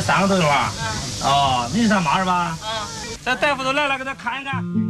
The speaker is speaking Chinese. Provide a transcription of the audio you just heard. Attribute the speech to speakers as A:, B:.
A: 3个多月啊？哦，你上忙是吧？
B: 嗯。
A: 这大夫都来了，给他看一看。